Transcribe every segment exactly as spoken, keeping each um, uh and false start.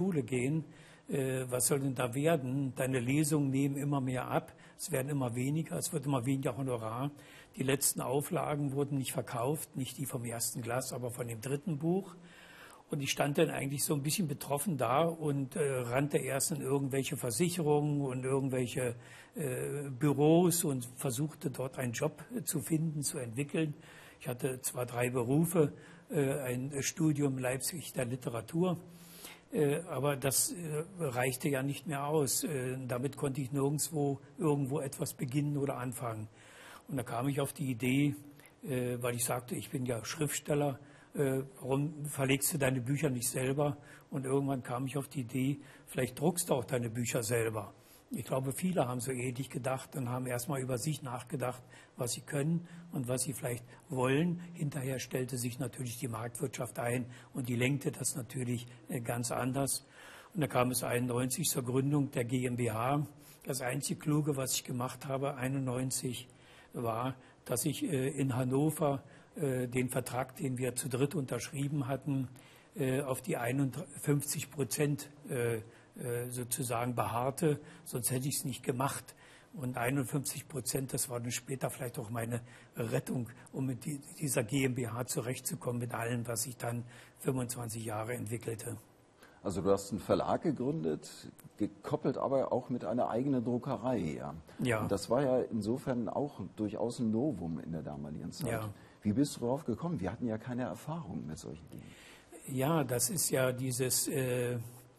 Schule gehen. Äh, was soll denn da werden? Deine Lesungen nehmen immer mehr ab, es werden immer weniger, es wird immer weniger Honorar. Die letzten Auflagen wurden nicht verkauft, nicht die vom ersten Glas, aber von dem dritten Buch. Und ich stand dann eigentlich so ein bisschen betroffen da und äh, rannte erst in irgendwelche Versicherungen und irgendwelche äh, Büros und versuchte dort einen Job äh, zu finden, zu entwickeln. Ich hatte zwar drei Berufe, äh, ein Studium Leipzig der Literatur, äh, aber das äh, reichte ja nicht mehr aus. Äh, damit konnte ich nirgendwo irgendwo etwas beginnen oder anfangen. Und da kam ich auf die Idee, äh, weil ich sagte, ich bin ja Schriftsteller, Äh, warum verlegst du deine Bücher nicht selber? Und irgendwann kam ich auf die Idee, vielleicht druckst du auch deine Bücher selber. Ich glaube, viele haben so ähnlich gedacht und haben erstmal über sich nachgedacht, was sie können und was sie vielleicht wollen. Hinterher stellte sich natürlich die Marktwirtschaft ein und die lenkte das natürlich äh, ganz anders. Und da kam es einundneunzig zur Gründung der GmbH. Das einzige Kluge, was ich gemacht habe, einundneunzig, war, dass ich äh, in Hannover den Vertrag, den wir zu dritt unterschrieben hatten, auf die einundfünfzig Prozent sozusagen beharrte, sonst hätte ich es nicht gemacht. Und einundfünfzig Prozent, das war dann später vielleicht auch meine Rettung, um mit dieser GmbH zurechtzukommen, mit allem, was ich dann fünfundzwanzig Jahre entwickelte. Also du hast einen Verlag gegründet, gekoppelt aber auch mit einer eigenen Druckerei. Ja. Ja. Und das war ja insofern auch durchaus ein Novum in der damaligen Zeit. Ja. Wie bist du darauf gekommen? Wir hatten ja keine Erfahrung mit solchen Dingen. Ja, das ist ja dieses äh, äh,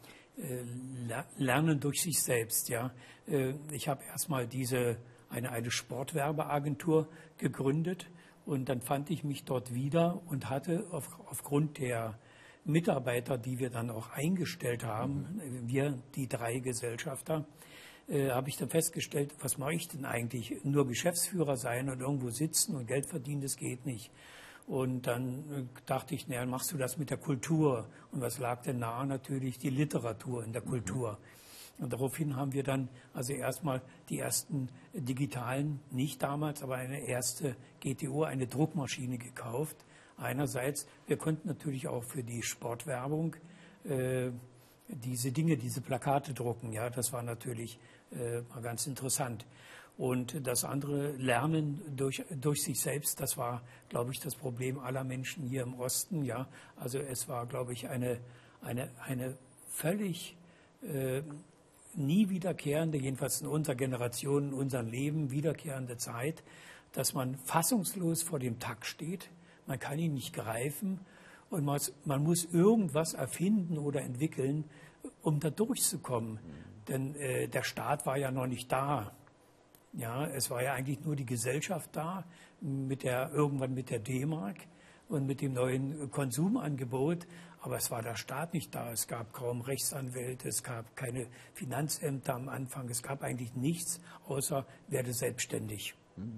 Lernen durch sich selbst. Ja, äh, ich habe erstmal diese eine eine Sportwerbeagentur gegründet und dann fand ich mich dort wieder und hatte auf, aufgrund der Mitarbeiter, die wir dann auch eingestellt haben, mhm. wir die drei Gesellschafter, äh, habe ich dann festgestellt, was mache ich denn eigentlich? Nur Geschäftsführer sein und irgendwo sitzen und Geld verdienen, das geht nicht. Und dann äh, dachte ich, naja, machst du das mit der Kultur? Und was lag denn nahe? Natürlich die Literatur in der Kultur. Mhm. Und daraufhin haben wir dann also erstmal die ersten digitalen, nicht damals, aber eine erste G T O, eine Druckmaschine gekauft. Einerseits, wir konnten natürlich auch für die Sportwerbung äh, diese Dinge, diese Plakate drucken. Ja, das war natürlich äh, mal ganz interessant. Und das andere, Lernen durch, durch sich selbst, das war, glaube ich, das Problem aller Menschen hier im Osten. Ja, also es war, glaube ich, eine, eine, eine völlig äh, nie wiederkehrende, jedenfalls in unserer Generation, in unserem Leben wiederkehrende Zeit, dass man fassungslos vor dem Takt steht. Man kann ihn nicht greifen und man, man muss irgendwas erfinden oder entwickeln, um da durchzukommen. Mhm. Denn äh, der Staat war ja noch nicht da. Ja, es war ja eigentlich nur die Gesellschaft da, mit der, irgendwann mit der D-Mark und mit dem neuen Konsumangebot. Aber es war der Staat nicht da. Es gab kaum Rechtsanwälte, es gab keine Finanzämter am Anfang. Es gab eigentlich nichts, außer werde selbstständig.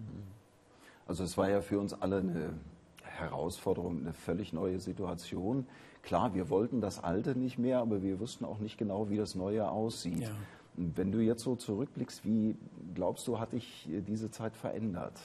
Also es war ja für uns alle eine Herausforderung, eine völlig neue Situation. Klar, wir wollten das Alte nicht mehr, aber wir wussten auch nicht genau, wie das Neue aussieht. Ja. Wenn du jetzt so zurückblickst, wie glaubst du, hat dich diese Zeit verändert?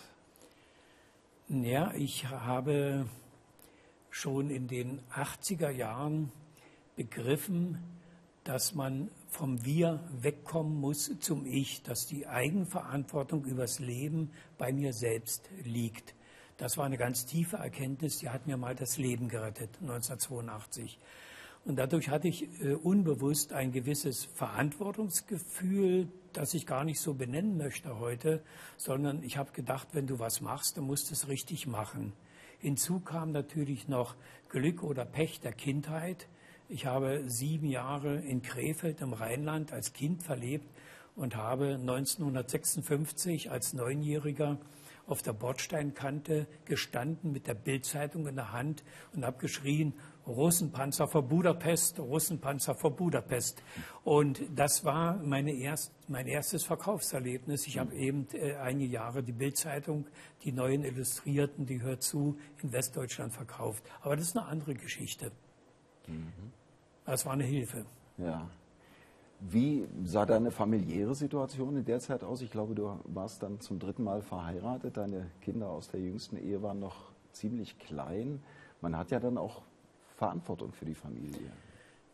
Ja, ich habe schon in den achtziger Jahren begriffen, dass man vom Wir wegkommen muss zum Ich, dass die Eigenverantwortung übers Leben bei mir selbst liegt. Das war eine ganz tiefe Erkenntnis, die hat mir mal das Leben gerettet, neunzehnhundertzweiundachtzig. Und dadurch hatte ich äh, unbewusst ein gewisses Verantwortungsgefühl, das ich gar nicht so benennen möchte heute, sondern ich habe gedacht, wenn du was machst, dann musst du es richtig machen. Hinzu kam natürlich noch Glück oder Pech der Kindheit. Ich habe sieben Jahre in Krefeld im Rheinland als Kind verlebt und habe neunzehnhundertsechsundfünfzig als Neunjähriger auf der Bordsteinkante gestanden mit der Bildzeitung in der Hand und habe geschrien, Russenpanzer vor Budapest, Russenpanzer vor Budapest. Und das war meine erst, mein erstes Verkaufserlebnis. Ich habe eben äh, einige Jahre die Bildzeitung, die neuen Illustrierten, die Hört zu, in Westdeutschland verkauft. Aber das ist eine andere Geschichte. Mhm. Das war eine Hilfe. Ja. Wie sah deine familiäre Situation in der Zeit aus? Ich glaube, du warst dann zum dritten Mal verheiratet. Deine Kinder aus der jüngsten Ehe waren noch ziemlich klein. Man hat ja dann auch Verantwortung für die Familie.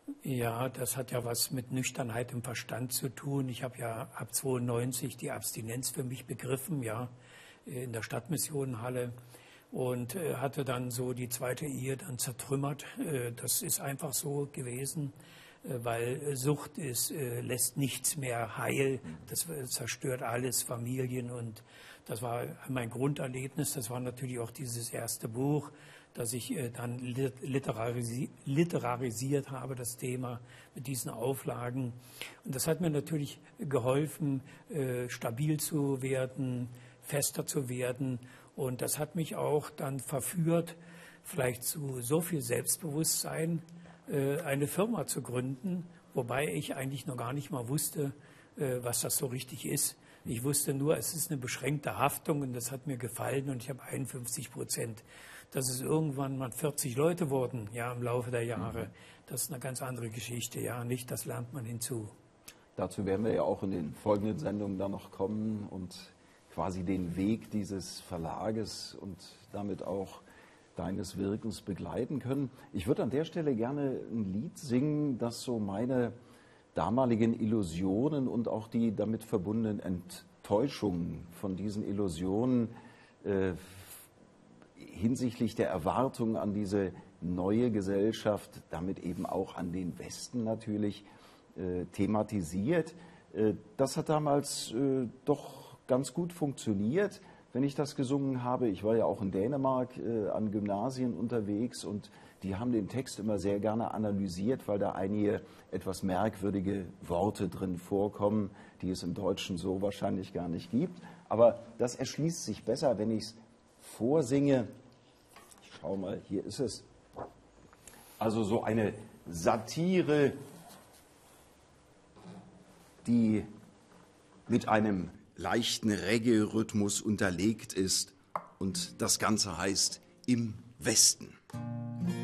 Ja, das hat ja was mit Nüchternheit im Verstand zu tun. Ich habe ja ab zweiundneunzig die Abstinenz für mich begriffen, ja, in der Stadtmissionenhalle und äh, hatte dann so die zweite Ehe dann zertrümmert. Äh, das ist einfach so gewesen, äh, weil Sucht ist, äh, lässt nichts mehr heil. Das äh, zerstört alles, Familien, und das war mein Grunderlebnis. Das war natürlich auch dieses erste Buch, dass ich äh, dann literarisi literarisiert habe, das Thema mit diesen Auflagen. Und das hat mir natürlich geholfen, äh, stabil zu werden, fester zu werden. Und das hat mich auch dann verführt, vielleicht zu so viel Selbstbewusstsein, äh, eine Firma zu gründen, wobei ich eigentlich noch gar nicht mal wusste, äh, was das so richtig ist. Ich wusste nur, es ist eine beschränkte Haftung und das hat mir gefallen und ich habe einundfünfzig Prozent. Dass es irgendwann mal vierzig Leute wurden, ja, im Laufe der Jahre, das ist eine ganz andere Geschichte, ja, nicht, das lernt man hinzu. Dazu werden wir ja auch in den folgenden Sendungen dann noch kommen und quasi den Weg dieses Verlages und damit auch deines Wirkens begleiten können. Ich würde an der Stelle gerne ein Lied singen, das so meine damaligen Illusionen und auch die damit verbundenen Enttäuschungen von diesen Illusionen äh, hinsichtlich der Erwartungen an diese neue Gesellschaft, damit eben auch an den Westen natürlich, äh, thematisiert. Äh, das hat damals äh, doch ganz gut funktioniert, wenn ich das gesungen habe. Ich war ja auch in Dänemark äh, an Gymnasien unterwegs und die haben den Text immer sehr gerne analysiert, weil da einige etwas merkwürdige Worte drin vorkommen, die es im Deutschen so wahrscheinlich gar nicht gibt. Aber das erschließt sich besser, wenn ich es vorsinge. Ich schau mal, hier ist es. Also so eine Satire, die mit einem leichten Reggae-Rhythmus unterlegt ist. Und das Ganze heißt Im Westen.